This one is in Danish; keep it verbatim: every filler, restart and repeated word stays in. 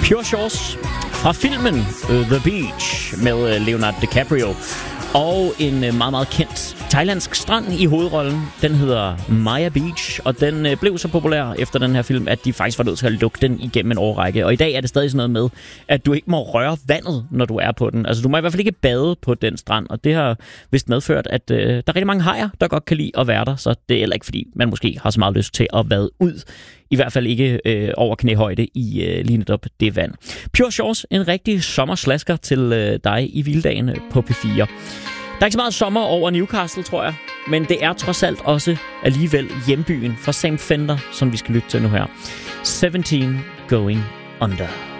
Pure Shores fra filmen uh, The Beach med uh, Leonardo DiCaprio. Og en uh, meget, meget kendt thailandsk strand i hovedrollen. Den hedder Maya Beach, og den uh, blev så populær efter den her film, at de faktisk var nødt til at lukke den igennem en årrække. Og i dag er det stadig sådan noget med, at du ikke må røre vandet, når du er på den. Altså, du må i hvert fald ikke bade på den strand, og det har vist medført, at uh, der er rigtig mange hajer, der godt kan lide at være der. Så det er heller ikke, fordi man måske har så meget lyst til at vade ud. I hvert fald ikke øh, over knæhøjde i øh, lige netop det vand. Pure Shores, en rigtig sommerslasker til øh, dig i Vilddagen på P fire. Der er ikke så meget sommer over Newcastle, tror jeg. Men det er trods alt også alligevel hjembyen for Sam Fender, som vi skal lytte til nu her. sytten Going Under.